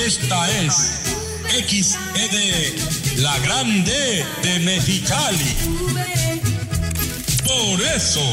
Esta es XED, la grande de Mexicali. Por eso.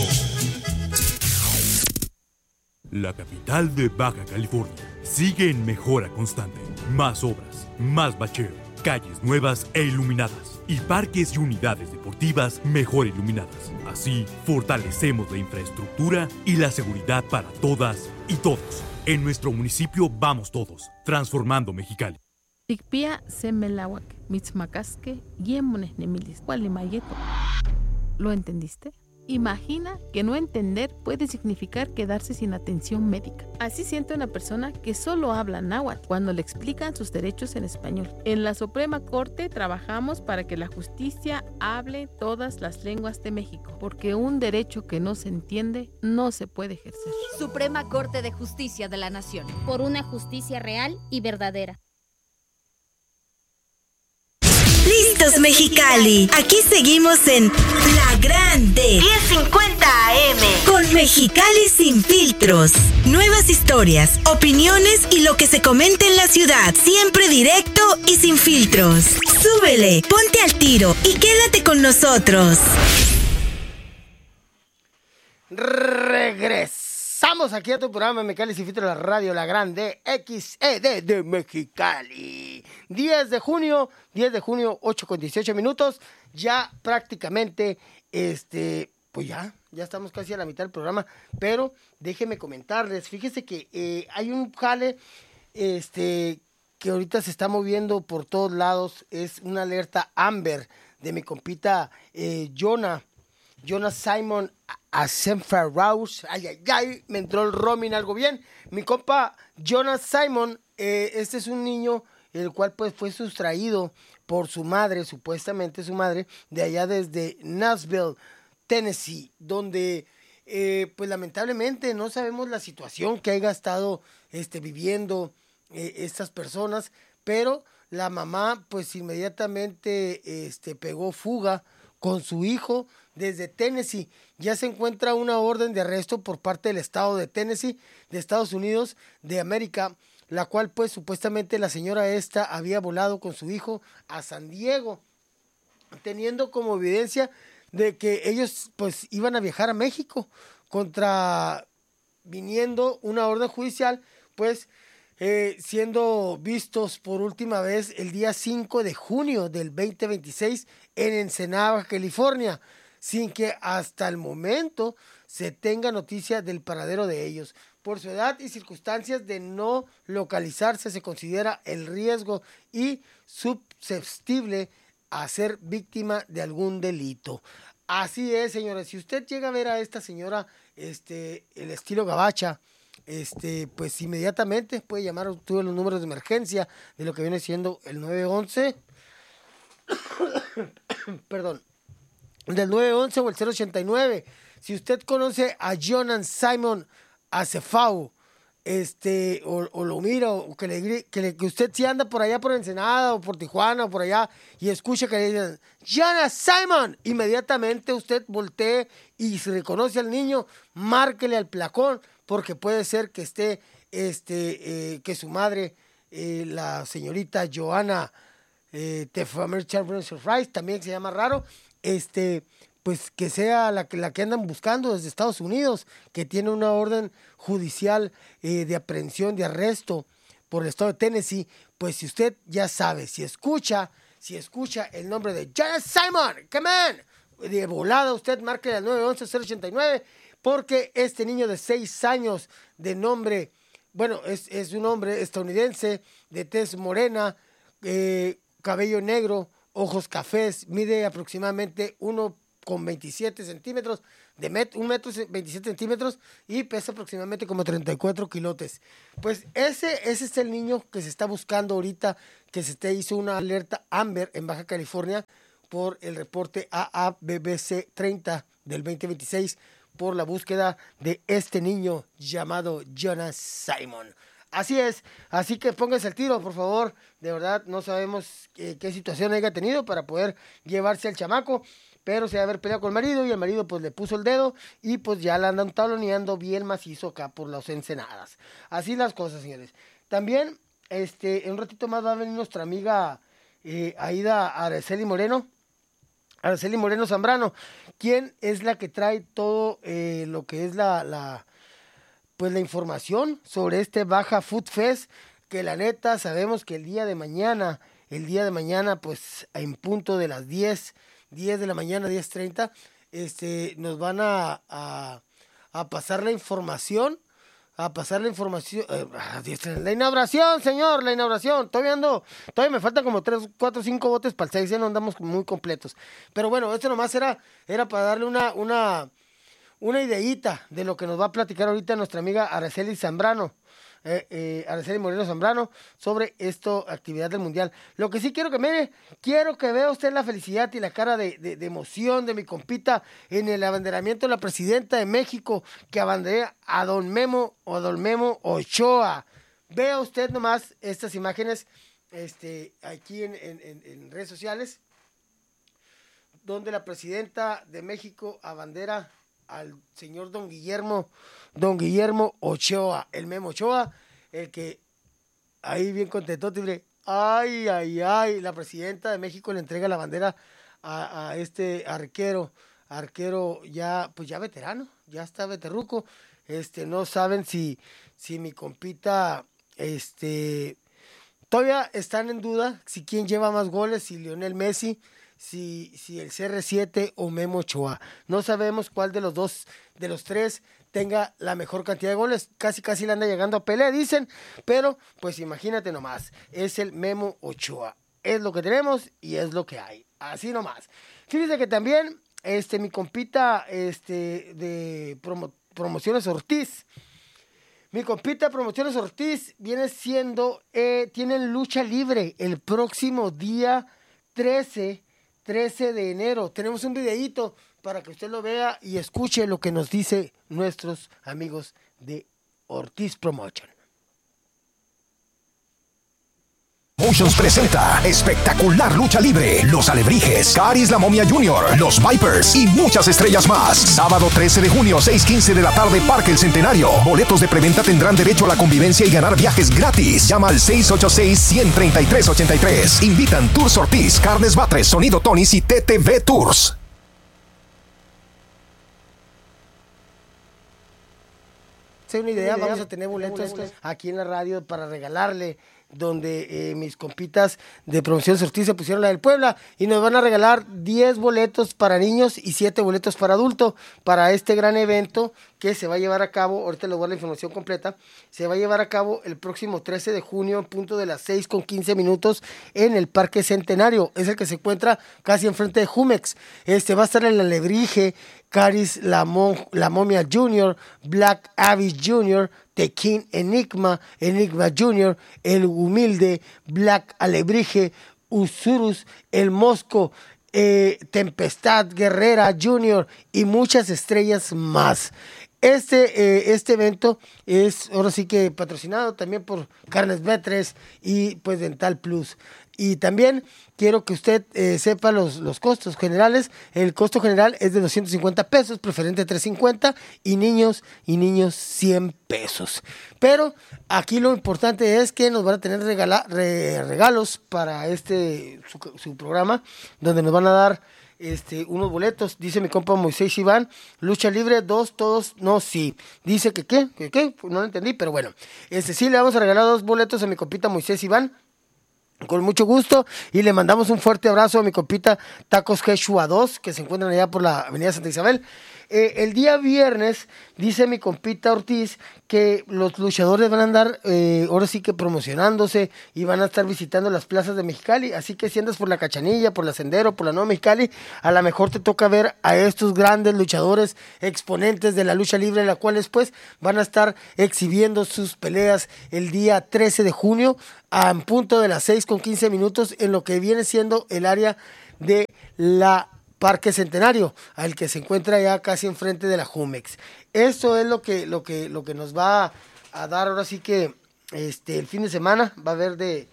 La capital de Baja California sigue en mejora constante. Más obras, más bacheo, calles nuevas e iluminadas y parques y unidades deportivas mejor iluminadas. Así, fortalecemos la infraestructura y la seguridad para todas y todos. En nuestro municipio vamos todos, transformando Mexicali. Tikpia semelahuac, mitzmacasque, yemones nemilis, gualimayeto. ¿Lo entendiste? Imagina que no entender puede significar quedarse sin atención médica. Así siente una persona que solo habla náhuatl cuando le explican sus derechos en español. En la Suprema Corte trabajamos para que la justicia hable todas las lenguas de México, porque un derecho que no se entiende no se puede ejercer. Suprema Corte de Justicia de la Nación. Por una justicia real y verdadera. ¡Listos, Mexicali! Aquí seguimos en La Grande 1050 AM con Mexicali Sin Filtros. Nuevas historias, opiniones y lo que se comenta en la ciudad. Siempre directo y sin filtros. Súbele, ponte al tiro y quédate con nosotros. Regresamos aquí a tu programa Mexicali Sin Filtros, la radio La Grande XED de Mexicali. 10 de junio, 8:18. Ya prácticamente, pues ya estamos casi a la mitad del programa, pero déjenme comentarles, fíjese que hay un jale, que ahorita se está moviendo por todos lados, es una alerta Amber de mi compita Jonas Simon Asenfarraus. Ay, me entró el roaming algo bien. Mi compa Jonas Simon, este es un niño el cual pues fue sustraído por su madre, supuestamente su madre, de allá desde Nashville, Tennessee, donde pues lamentablemente no sabemos la situación que haya estado viviendo estas personas, pero la mamá pues inmediatamente pegó fuga con su hijo desde Tennessee. Ya se encuentra una orden de arresto por parte del estado de Tennessee, de Estados Unidos de América, la cual pues supuestamente la señora esta había volado con su hijo a San Diego, teniendo como evidencia de que ellos pues iban a viajar a México, viniendo una orden judicial, pues siendo vistos por última vez el día 5 de junio del 2026 en Ensenada, California, sin que hasta el momento se tenga noticia del paradero de ellos. Por su edad y circunstancias de no localizarse, se considera el riesgo y susceptible a ser víctima de algún delito. Así es, señores. Si usted llega a ver a esta señora, el estilo gabacha, pues inmediatamente puede llamar a todos los números de emergencia de lo que viene siendo el 911. Perdón. Del 911 o el 089. Si usted conoce a Jonas Simon Acefau, o lo mira, o que usted si anda por allá por Ensenada o por Tijuana o por allá y escucha que le dicen Jonas Simon, inmediatamente usted voltee y si reconoce al niño, márquele al placón, porque puede ser que esté, que su madre, la señorita Johanna Tefamer Charles Rice, también se llama raro, pues que sea la que andan buscando desde Estados Unidos, que tiene una orden judicial de aprehensión, de arresto por el estado de Tennessee. Pues si usted ya sabe, si escucha el nombre de Jonas Simon, come on, de volada usted marque al 911-089, porque este niño de 6 años de nombre, bueno, es un hombre estadounidense de tez morena, cabello negro, ojos cafés, mide aproximadamente 1,27 centímetros, de 1,27 centímetros y pesa aproximadamente como 34 kilotes. Pues ese es el niño que se está buscando ahorita, que hizo una alerta Amber en Baja California por el reporte AABBC 30 del 2026 por la búsqueda de este niño llamado Jonas Simon. Así es, así que póngase al tiro, por favor. De verdad, no sabemos qué situación haya tenido para poder llevarse al chamaco, pero se debe haber peleado con el marido y el marido pues le puso el dedo y pues ya la andan taloneando bien macizo acá por las Ensenadas. Así las cosas, señores. También En un ratito más va a venir nuestra amiga Aida Araceli Moreno Zambrano, quien es la que trae todo lo que es la información sobre este Baja Food Fest, que la neta sabemos que el día de mañana, pues en punto de las 10 de la mañana, 10:30, nos van a pasar la información. La inauguración, señor, la inauguración. Todavía me faltan como 3, 4, 5 botes para el 6, no andamos muy completos. Pero bueno, esto nomás era para darle una ideita de lo que nos va a platicar ahorita nuestra amiga Araceli Moreno Zambrano, sobre esta actividad del Mundial. Lo que sí quiero que vea usted la felicidad y la cara de emoción de mi compita en el abanderamiento de la presidenta de México, que abandera a don Memo Ochoa. Vea usted nomás estas imágenes aquí en redes sociales, donde la presidenta de México abandera al señor don Guillermo Ochoa, el Memo Ochoa, el que ahí bien contento, ay, la presidenta de México le entrega la bandera a este arquero ya, pues ya veterano, ya está veterruco. No saben si mi compita, todavía están en duda si quién lleva más goles, si Lionel Messi, si el CR7 o Memo Ochoa. No sabemos cuál de los tres tenga la mejor cantidad de goles. Casi le anda llegando a Pelé, dicen, pero pues imagínate nomás, es el Memo Ochoa. Es lo que tenemos y es lo que hay, así nomás. Fíjense que también mi compita de Promociones Ortiz, mi compita Promociones Ortiz viene siendo, tienen lucha libre el próximo día 13 de enero. Tenemos un videíto para que usted lo vea y escuche lo que nos dice nuestros amigos de Ortiz Promotion. Motions presenta espectacular lucha libre, Los Alebrijes, Caris la Momia Jr., Los Vipers y muchas estrellas más. Sábado 13 de junio, 6:15 de la tarde, Parque El Centenario. Boletos de preventa tendrán derecho a la convivencia y ganar viajes gratis. Llama al 686-133-83. Invitan Tours Ortiz, Carnes Batres, Sonido Tonis y TTV Tours. Una idea, vamos a tener boletos aquí en la radio para regalarle, donde mis compitas de Promociones Ortiz se pusieron la del Puebla y nos van a regalar 10 boletos para niños y 7 boletos para adultos para este gran evento que se va a llevar a cabo. Ahorita les voy a dar la información completa. Se va a llevar a cabo el próximo 13 de junio en punto de las 6:15 en el Parque Centenario. Es el que se encuentra casi enfrente de Jumex. Va a estar el Alebrije, Caris la Momia Jr., Black Abyss Jr., The King Enigma Jr., El Humilde, Black Alebrije, Usurus, El Mosco, Tempestad Guerrera Jr. y muchas estrellas más. Este evento es ahora sí que patrocinado también por Carnes Batres y pues Dental Plus. Y también quiero que usted sepa los costos generales. El costo general es de 250 pesos, preferente 350 y niños 100 pesos. Pero aquí lo importante es que nos van a tener regalos para su programa, donde nos van a dar unos boletos. Dice mi compa Moisés Iván, lucha libre 2, todos, no, sí. Dice que ¿qué? Pues no lo entendí, pero bueno. Sí, le vamos a regalar 2 boletos a mi compita Moisés Iván, con mucho gusto, y le mandamos un fuerte abrazo a mi compita Tacos Quechua 2, que se encuentran allá por la avenida Santa Isabel. El día viernes, dice mi compita Ortiz, que los luchadores van a andar ahora sí que promocionándose y van a estar visitando las plazas de Mexicali. Así que si andas por la Cachanilla, por la Sendero, por la Nueva Mexicali, a lo mejor te toca ver a estos grandes luchadores exponentes de la lucha libre, la cuales pues van a estar exhibiendo sus peleas el día 13 de junio a punto de las 6:15 en lo que viene siendo el área de la Parque Centenario, al que se encuentra ya casi enfrente de la Jumex. Esto es lo que nos va a dar ahora sí que el fin de semana. Va a haber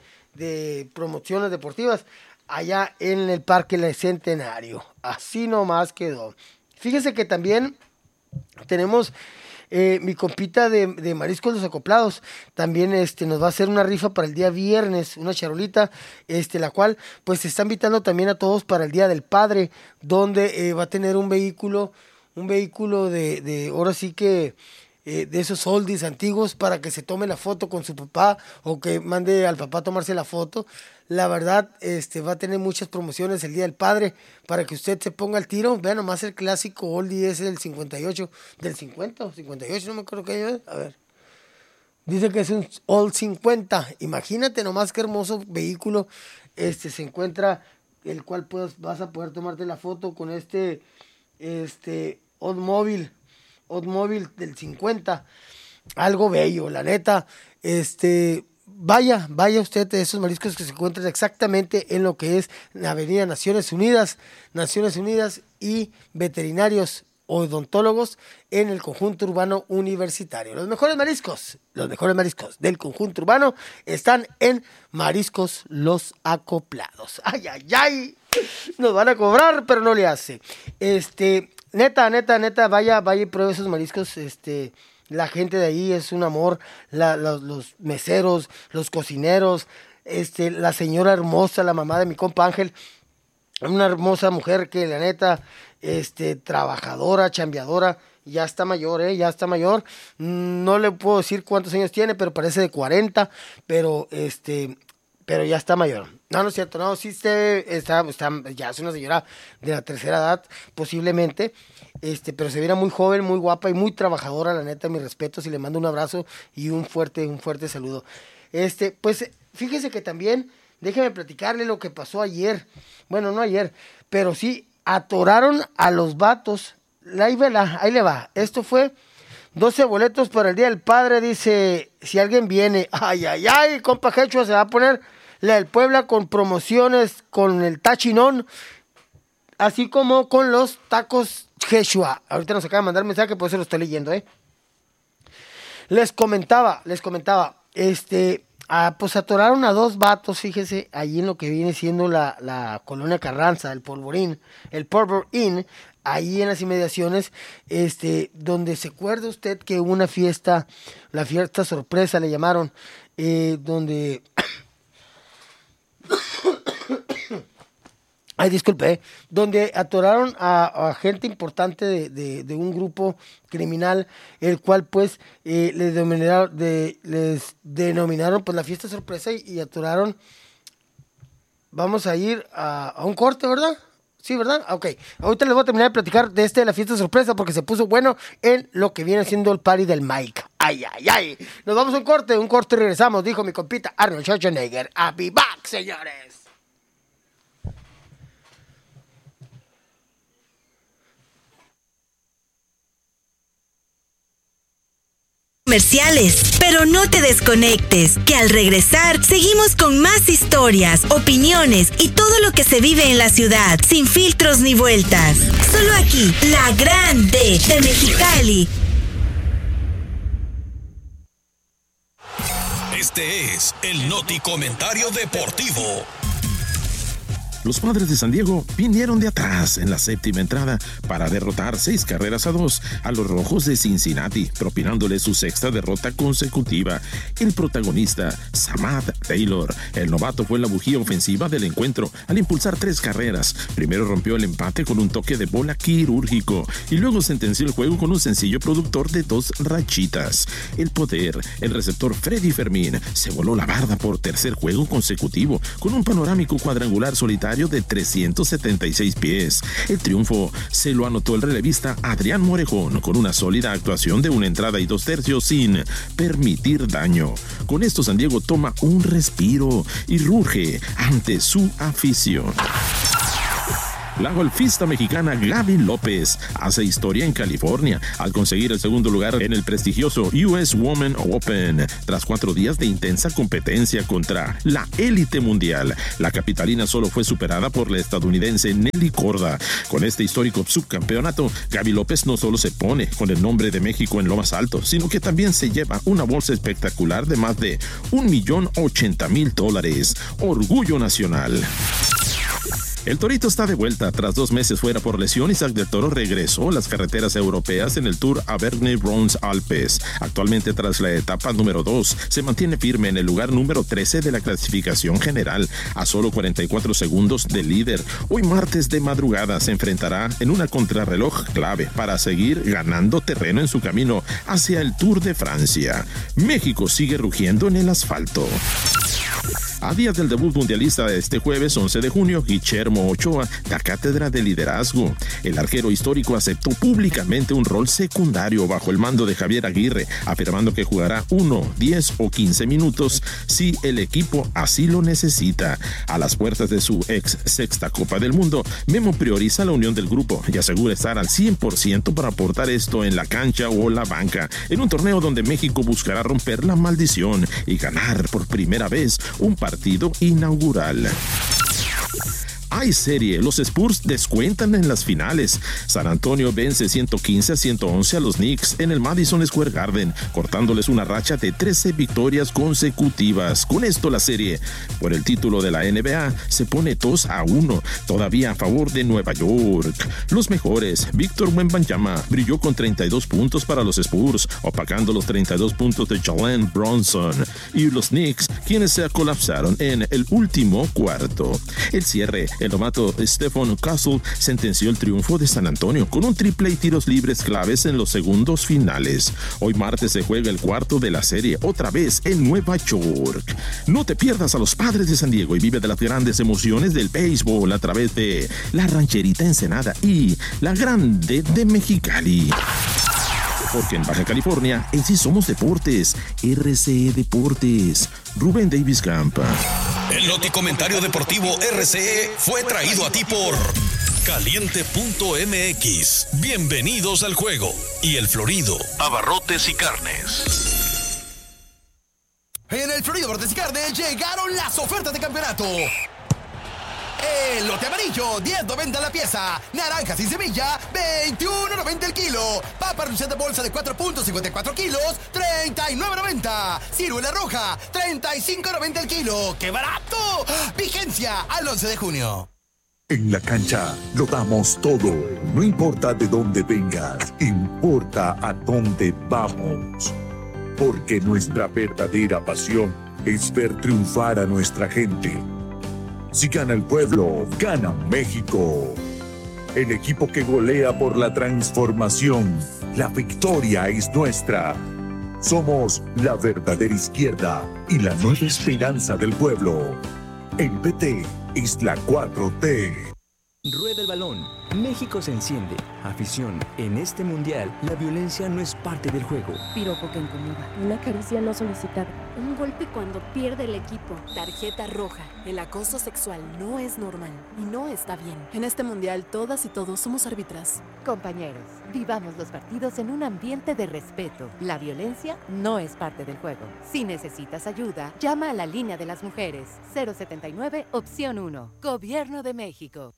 de promociones deportivas allá en el Parque Centenario. Así nomás quedó. Fíjese que también tenemos mi compita de Mariscos Los Acoplados también nos va a hacer una rifa para el día viernes, una charolita, la cual pues se está invitando también a todos para el Día del Padre, donde va a tener un vehículo de ahora sí que de esos oldies antiguos para que se tome la foto con su papá o que mande al papá a tomarse la foto. La verdad, va a tener muchas promociones el Día del Padre para que usted se ponga al tiro. Vean nomás el clásico oldie ese del 58, del 50 o 58, no me acuerdo qué es. A ver. Dice que es un Old 50. Imagínate nomás qué hermoso vehículo se encuentra, el cual vas a poder tomarte la foto con Oldsmobile del 50, algo bello, la neta. Vaya usted a esos mariscos que se encuentran exactamente en lo que es la avenida Naciones Unidas y veterinarios odontólogos en el conjunto urbano universitario. Los mejores mariscos del conjunto urbano están en Mariscos Los Acoplados. Ay, nos van a cobrar, pero no le hace. Neta, vaya y pruebe esos mariscos. La gente de ahí es un amor. Los meseros, los cocineros, la señora hermosa, la mamá de mi compa Ángel, una hermosa mujer que la neta, trabajadora, chambeadora, ya está mayor. No le puedo decir cuántos años tiene, pero parece de 40, pero ya está mayor. No es cierto, no, sí está, ya es una señora de la tercera edad, posiblemente, pero se viera muy joven, muy guapa y muy trabajadora, la neta, mis respetos, y le mando un abrazo y un fuerte saludo. Pues, fíjese que también, déjeme platicarle lo que pasó ayer, bueno, no ayer, pero sí, atoraron a los vatos, ahí le va, esto fue 12 boletos para el Día del Padre, dice, si alguien viene, ay, compa Quechua, se va a poner la del Puebla con promociones con el tachinón, así como con los tacos Quechua. Ahorita nos acaba de mandar mensaje, por eso lo estoy leyendo, Les comentaba, pues atoraron a dos vatos, fíjese, allí en lo que viene siendo la colonia Carranza, el Polvorín, ahí en las inmediaciones, donde se acuerda usted que hubo una fiesta, la fiesta sorpresa le llamaron, donde... Ay, disculpe, donde atoraron a gente importante de un grupo criminal, el cual pues les denominaron pues la fiesta sorpresa y atoraron. Vamos a ir a un corte, ¿verdad? Sí, ¿verdad? Ok, ahorita les voy a terminar de platicar de la fiesta sorpresa porque se puso bueno en lo que viene siendo el party del Mike. Ay, nos vamos a un corte y regresamos, dijo mi compita Arnold Schwarzenegger. I'll be back, señores. Comerciales, pero no te desconectes, que al regresar seguimos con más historias, opiniones y todo lo que se vive en la ciudad, sin filtros ni vueltas. Solo aquí, La Grande de Mexicali. Este es el Noti Comentario Deportivo. Los Padres de San Diego vinieron de atrás en la séptima entrada para derrotar 6-2 a los Rojos de Cincinnati, propinándole su sexta derrota consecutiva. El protagonista, Samad Taylor, el novato, fue la bujía ofensiva del encuentro al impulsar 3 carreras. Primero rompió el empate con un toque de bola quirúrgico y luego sentenció el juego con un sencillo productor de 2 rachitas. El poder, el receptor Freddy Fermín, se voló la barda por tercer juego consecutivo con un panorámico cuadrangular solitario de 376 pies. El triunfo se lo anotó el relevista Adrián Morejón con una sólida actuación de 1 entrada y 2/3 sin permitir daño. Con esto San Diego toma un respiro y ruge ante su afición. La golfista mexicana Gaby López hace historia en California al conseguir el segundo lugar en el prestigioso US Women Open tras 4 días de intensa competencia contra la élite mundial. La capitalina solo fue superada por la estadounidense Nelly Corda. Con este histórico subcampeonato, Gaby López no solo se pone con el nombre de México en lo más alto, sino que también se lleva una bolsa espectacular de más de $1,080,000. Orgullo nacional. El Torito está de vuelta. Tras 2 meses fuera por lesión, Isaac del Toro regresó a las carreteras europeas en el Tour Auvergne-Rhône-Alpes. Actualmente, tras la etapa número 2, se mantiene firme en el lugar número 13 de la clasificación general, a solo 44 segundos del líder. Hoy martes de madrugada se enfrentará en una contrarreloj clave para seguir ganando terreno en su camino hacia el Tour de Francia. México sigue rugiendo en el asfalto. A días del debut mundialista de este jueves 11 de junio, Guillermo Ochoa da cátedra de liderazgo. El arquero histórico aceptó públicamente un rol secundario bajo el mando de Javier Aguirre, afirmando que jugará 1, 10 o 15 minutos si el equipo así lo necesita. A las puertas de su ex sexta Copa del Mundo, Memo prioriza la unión del grupo y asegura estar al 100% para aportar esto en la cancha o la banca, en un torneo donde México buscará romper la maldición y ganar por primera vez un partido inaugural. Hay serie, los Spurs descuentan en las finales. San Antonio vence 115-111 a los Knicks en el Madison Square Garden, cortándoles una racha de 13 victorias consecutivas. Con esto la serie por el título de la NBA se pone 2-1, todavía a favor de Nueva York. Los mejores, Víctor Wembanyama brilló con 32 puntos para los Spurs, opacando los 32 puntos de Jalen Brunson, y los Knicks, quienes se colapsaron en el último cuarto. El cierre, el novato Stephen Castle sentenció el triunfo de San Antonio con un triple y tiros libres claves en los segundos finales. Hoy martes se juega el cuarto de la serie, otra vez en Nueva York. No te pierdas a los Padres de San Diego y vive de las grandes emociones del béisbol a través de La Rancherita Ensenada y La Grande de Mexicali. Porque en Baja California, en sí somos deportes. RCE Deportes. Rubén Davis Campa. El noticomentario deportivo RCE fue traído a ti por Caliente.mx. Bienvenidos al juego. Y El Florido, abarrotes y carnes. En El Florido Abarrotes y Carnes llegaron las ofertas de campeonato. Elote amarillo, $10.90 la pieza. Naranja sin semilla, $21.90 el kilo. Papa reducida de bolsa de 4.54 kilos, $39.90. Ciruela roja, $35.90 el kilo. ¡Qué barato! Vigencia al 11 de junio. En la cancha lo damos todo. No importa de dónde vengas, importa a dónde vamos. Porque nuestra verdadera pasión es ver triunfar a nuestra gente. Si gana el pueblo, gana México. El equipo que golea por la transformación. La victoria es nuestra. Somos la verdadera izquierda y la nueva esperanza del pueblo. El PT es la 4T. Rueda el balón. México se enciende. Afición, en este mundial, la violencia no es parte del juego. Piropo que incomoda. Una caricia no solicitada. Un golpe cuando pierde el equipo. Tarjeta roja. El acoso sexual no es normal y no está bien. En este mundial, todas y todos somos árbitras. Compañeros, vivamos los partidos en un ambiente de respeto. La violencia no es parte del juego. Si necesitas ayuda, llama a la línea de las mujeres. 079, opción 1. Gobierno de México.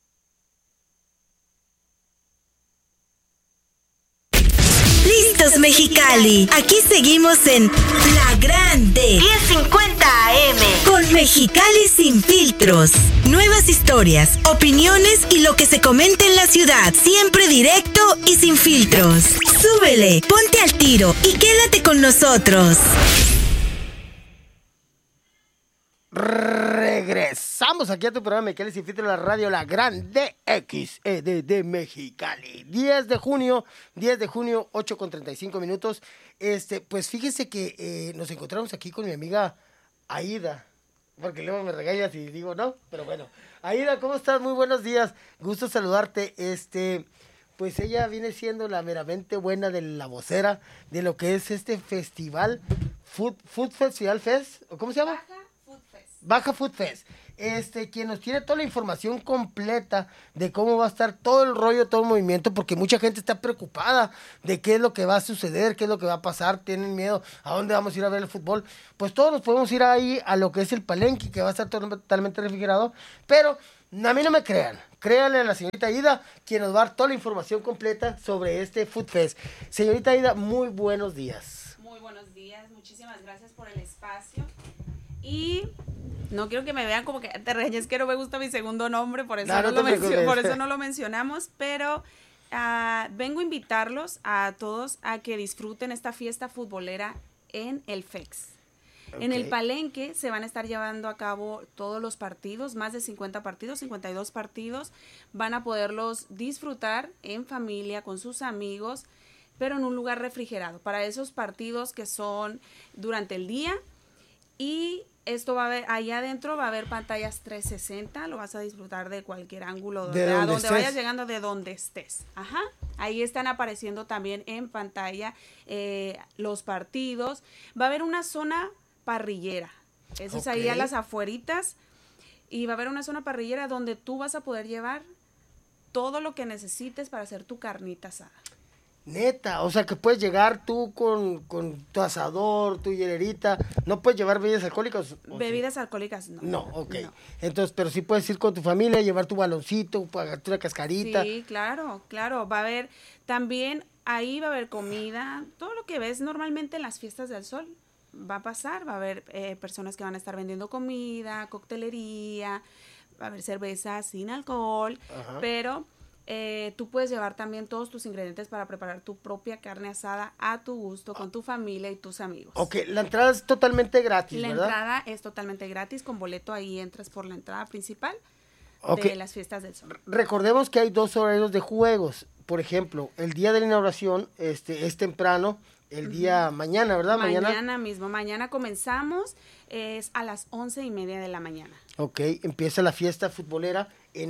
Listos Mexicali, aquí seguimos en La Grande 1050 AM con Mexicali sin filtros. Nuevas historias, opiniones y lo que se comenta en la ciudad, siempre directo y sin filtros. Súbele, ponte al tiro y quédate con nosotros. Regresamos aquí a tu programa Mexicali sin filtros, la radio La Grande XED Mexicali. 10 de junio, 8:35 minutos. Pues fíjese que nos encontramos aquí con mi amiga Aida, porque luego me regañas y digo no, pero bueno. Aida, ¿cómo estás? Muy buenos días, gusto saludarte. Pues ella viene siendo la meramente buena de la vocera de lo que es este festival, Food Festival Fest, ¿cómo se llama? Baja Food Fest. Quien nos tiene toda la información completa de cómo va a estar todo el rollo, todo el movimiento, porque mucha gente está preocupada de qué es lo que va a suceder, qué es lo que va a pasar, tienen miedo a dónde vamos a ir a ver el fútbol. Pues todos nos podemos ir ahí a lo que es el Palenque, que va a estar totalmente refrigerado, pero a mí no me crean. Créanle a la señorita Aida, quien nos va a dar toda la información completa sobre este Food Fest. Señorita Aida, muy buenos días. Muy buenos días, muchísimas gracias por el espacio. Y No quiero que me vean como que te regañes que no me gusta mi segundo nombre, por eso, por eso no lo mencionamos, pero vengo a invitarlos a todos a que disfruten esta fiesta futbolera en el FEX. Okay. En el Palenque se van a estar llevando a cabo todos los partidos, más de 50 partidos, 52 partidos, van a poderlos disfrutar en familia, con sus amigos, pero en un lugar refrigerado, para esos partidos que son durante el día. Y esto va a haber, allá adentro va a haber pantallas 360, lo vas a disfrutar de cualquier ángulo, de donde vayas llegando, de donde estés. Ajá. Ahí están apareciendo también en pantalla los partidos. Va a haber una zona parrillera, eso es ahí a las afueritas, y va a haber una zona parrillera donde tú vas a poder llevar todo lo que necesites para hacer tu carnita asada. Neta, o sea que puedes llegar tú con tu asador, tu hielerita, ¿no puedes llevar bebidas alcohólicas? Bebidas alcohólicas no. No, ok. No. Entonces, pero sí puedes ir con tu familia, llevar tu baloncito, pagarte una cascarita. Sí, claro, va a haber, también ahí va a haber comida, todo lo que ves normalmente en las fiestas del sol va a pasar, va a haber personas que van a estar vendiendo comida, coctelería, va a haber cerveza sin alcohol, pero tú puedes llevar también todos tus ingredientes para preparar tu propia carne asada a tu gusto, con tu familia y tus amigos. Ok, la entrada es totalmente gratis, ¿verdad? La entrada es totalmente gratis, con boleto ahí entras por la entrada principal de las fiestas del sol. Recordemos que hay 2 horarios de juegos, por ejemplo, el día de la inauguración es temprano, el día mañana, ¿verdad? Mañana comenzamos, es a las 11:30 de la mañana. Ok, empieza la fiesta futbolera en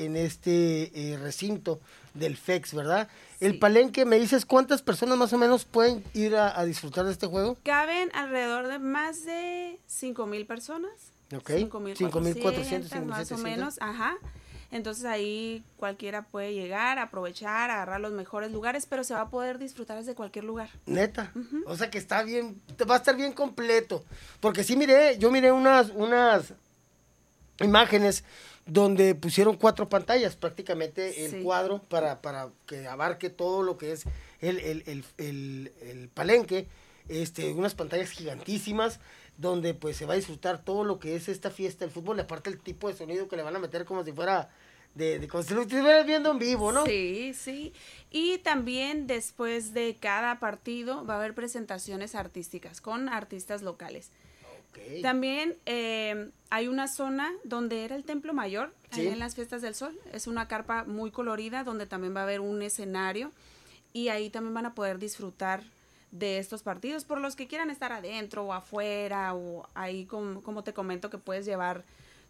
este recinto del FEX, ¿verdad? Sí. El Palenque, ¿me dices cuántas personas más o menos pueden ir a disfrutar de este juego? Caben alrededor de más de 5,000 personas. Ok, 5,400 más o menos, ajá. Entonces ahí cualquiera puede llegar, aprovechar, agarrar los mejores lugares, pero se va a poder disfrutar desde cualquier lugar. Neta, o sea que está bien, va a estar bien completo, porque sí yo miré unas imágenes donde pusieron 4 pantallas, prácticamente el cuadro para que abarque todo lo que es el Palenque, unas pantallas gigantísimas, donde pues se va a disfrutar todo lo que es esta fiesta del fútbol, y aparte el tipo de sonido que le van a meter como si fuera como si lo estuvieras viendo en vivo, ¿no? Sí, sí. Y también después de cada partido va a haber presentaciones artísticas con artistas locales. Okay. También hay una zona donde era el Templo Mayor, ahí en las Fiestas del Sol. Es una carpa muy colorida donde también va a haber un escenario, y ahí también van a poder disfrutar de estos partidos, por los que quieran estar adentro o afuera, o ahí como te comento, que puedes llevar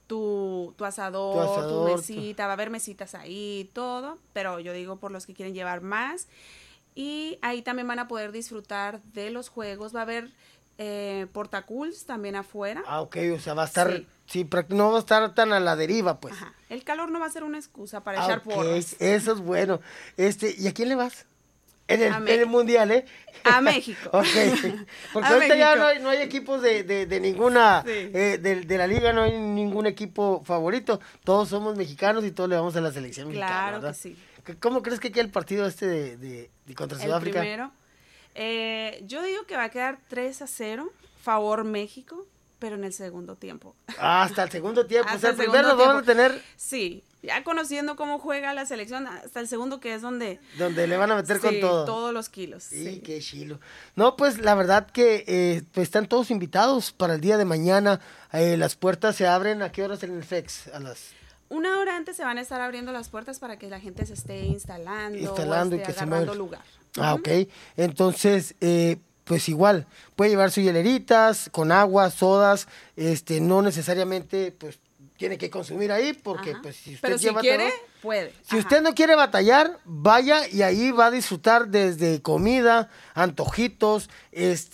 tu asador, tu mesita, va a haber mesitas ahí, todo, pero yo digo por los que quieren llevar más. Y ahí también van a poder disfrutar de los juegos, va a haber portacools también afuera. Ah, ok, o sea, va a estar, sí, no va a estar tan a la deriva, pues. Ajá. El calor no va a ser una excusa para echar porros. Eso es bueno. ¿Y a quién le vas? En el Mundial, ¿eh? A México. Ok. Porque ahorita ya no hay equipos de ninguna, de la liga, no hay ningún equipo favorito. Todos somos mexicanos y todos le vamos a la selección mexicana, claro, ¿verdad? Que sí. ¿Cómo crees que queda el partido de contra Sudáfrica? El primero, yo digo que va a quedar 3-0, favor México, pero en el segundo tiempo. Hasta el segundo tiempo. O sea, el primero lo vamos a tener. Sí. Ya conociendo cómo juega la selección, hasta el segundo, que es donde le van a meter con todo. Todos los kilos. Sí, qué chilo. No, pues la verdad que pues están todos invitados para el día de mañana. Las puertas se abren, ¿a qué horas en el FEX? A las 1 hora antes se van a estar abriendo las puertas para que la gente se esté instalando y que agarrando lugar. Ah, ok. Entonces, pues igual, puede llevar sus hieleritas con agua, sodas, no necesariamente, pues, tiene que consumir ahí, porque pues si usted quiere, puede. Si usted no quiere batallar, vaya y ahí va a disfrutar desde comida, antojitos, pues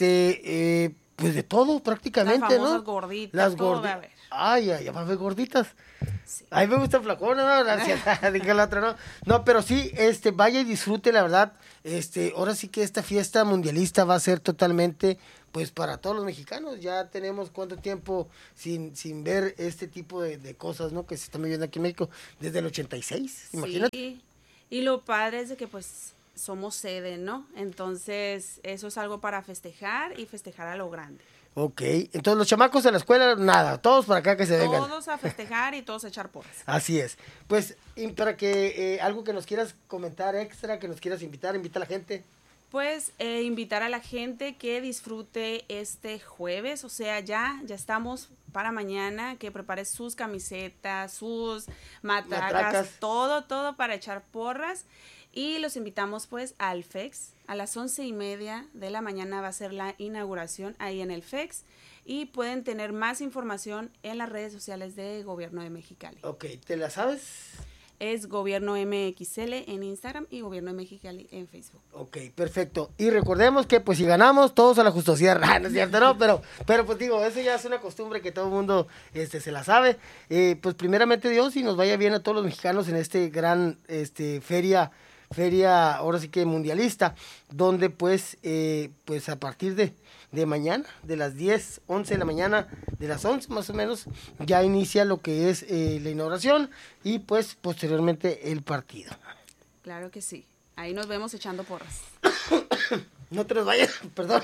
de todo prácticamente, las ¿no? Gorditas, las gorditas. Ay, va a haber gorditas. Sí. A mí me gusta flacona, ¿no? Gracias. Dije la otra, ¿no? No, pero sí, vaya y disfrute, la verdad. Ahora sí que esta fiesta mundialista va a ser totalmente, pues, para todos los mexicanos. Ya tenemos cuánto tiempo sin ver este tipo de cosas, ¿no? Que se están viviendo aquí en México desde el 86, imagínate. Sí, y lo padre es de que, pues, somos sede, ¿no? Entonces, eso es algo para festejar y festejar a lo grande. Ok, entonces los chamacos de la escuela, nada, todos para acá que se vengan. Todos a festejar y todos a echar porras. Así es. Pues, y para que algo que nos quieras comentar extra, que nos quieras invita a la gente. Pues invitar a la gente que disfrute este jueves, o sea, ya estamos para mañana, que prepare sus camisetas, sus matracas, todo para echar porras. Y los invitamos pues al FEX, a las 11:30 de la mañana va a ser la inauguración ahí en el FEX. Y pueden tener más información en las redes sociales de Gobierno de Mexicali. Ok, ¿te la sabes? Es Gobierno MXL en Instagram y Gobierno de Mexicali en Facebook. Ok, perfecto. Y recordemos que pues si ganamos, todos a la Justo Sierra, ¿no es cierto? No, pero pues digo, eso ya es una costumbre que todo el mundo se la sabe. Pues primeramente Dios, y nos vaya bien a todos los mexicanos en este gran feria, ahora sí que mundialista, donde pues a partir de mañana, de las 10, 11 de la mañana, de las 11 más o menos, ya inicia lo que es la inauguración y pues posteriormente el partido. Claro que sí, ahí nos vemos echando porras. No te nos vayas, perdón.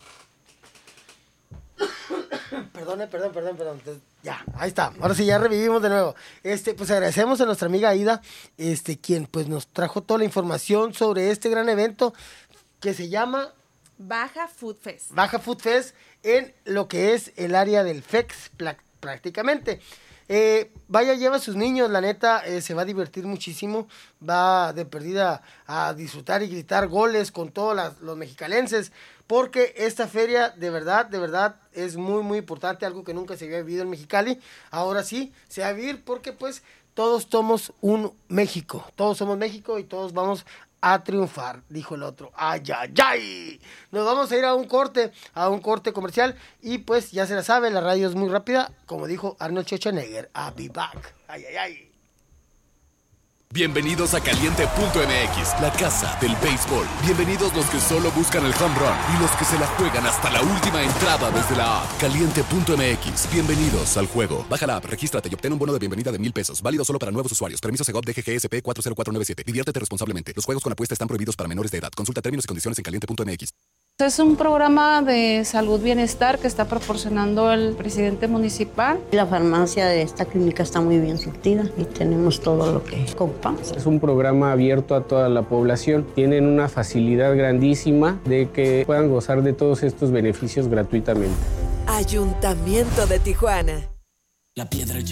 Perdón. Entonces, ya, ahí está. Ahora sí, ya revivimos de nuevo. Pues agradecemos a nuestra amiga Aida, quien pues nos trajo toda la información sobre este gran evento que se llama Baja Food Fest. Baja Food Fest en lo que es el área del FEX prácticamente. Vaya, lleva a sus niños, la neta, se va a divertir muchísimo, va de perdida a disfrutar y gritar goles con todos los mexicalenses, porque esta feria de verdad es muy, muy importante, algo que nunca se había vivido en Mexicali. Ahora sí, se va a vivir porque pues todos somos un México, todos somos México y todos vamos a triunfar, dijo el otro. ¡Ay, ay, ay! Nos vamos a ir a un corte comercial y pues ya se la sabe, la radio es muy rápida, como dijo Arnold Schwarzenegger. I'll be back. ¡Ay, ay, ay! Bienvenidos a Caliente.mx, la casa del béisbol. Bienvenidos los que solo buscan el home run y los que se la juegan hasta la última entrada desde la app. Caliente.mx, bienvenidos al juego. Baja la app, regístrate y obtén un bono de bienvenida de $1,000. Válido solo para nuevos usuarios. Permiso Segov DGGSP 40497. Diviértete responsablemente. Los juegos con apuesta están prohibidos para menores de edad. Consulta términos y condiciones en Caliente.mx. Es un programa de salud bienestar que está proporcionando el presidente municipal. La farmacia de esta clínica está muy bien surtida y tenemos todo lo que ocupamos. Es un programa abierto a toda la población. Tienen una facilidad grandísima de que puedan gozar de todos estos beneficios gratuitamente. Ayuntamiento de Tijuana. La piedra